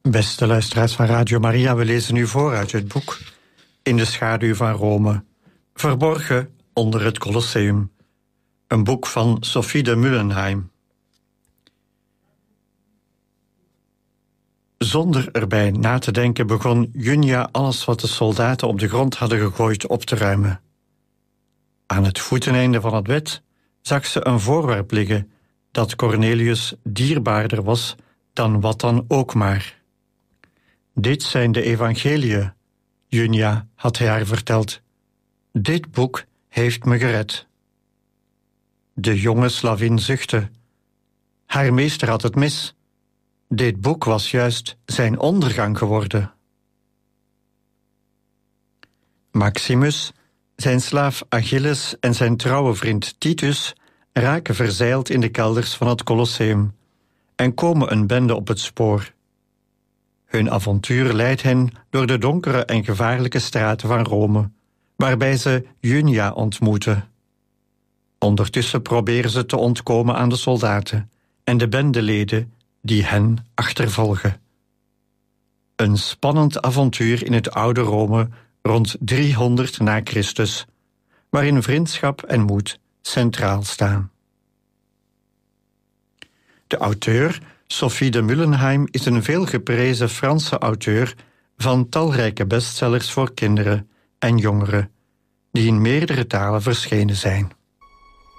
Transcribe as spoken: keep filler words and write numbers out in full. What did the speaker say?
Beste luisteraars van Radio Maria, we lezen nu voor uit het boek In de schaduw van Rome, verborgen onder het Colosseum. Een boek van Sophie de Mullenheim. Zonder erbij na te denken begon Junia alles wat de soldaten op de grond hadden gegooid op te ruimen. Aan het voeteneinde van het bed zag ze een voorwerp liggen dat Cornelius dierbaarder was dan wat dan ook maar. Dit zijn de evangeliën, Junia, had hij haar verteld. Dit boek heeft me gered. De jonge slavin zuchtte. Haar meester had het mis. Dit boek was juist zijn ondergang geworden. Maximus, zijn slaaf Achilles en zijn trouwe vriend Titus raken verzeild in de kelders van het Colosseum en komen een bende op het spoor. Hun avontuur leidt hen door de donkere en gevaarlijke straten van Rome, waarbij ze Junia ontmoeten. Ondertussen proberen ze te ontkomen aan de soldaten en de bendeleden die hen achtervolgen. Een spannend avontuur in het oude Rome rond driehonderd na Christus, waarin vriendschap en moed centraal staan. De auteur, Sophie de Mullenheim, is een veelgeprezen Franse auteur van talrijke bestsellers voor kinderen en jongeren, die in meerdere talen verschenen zijn.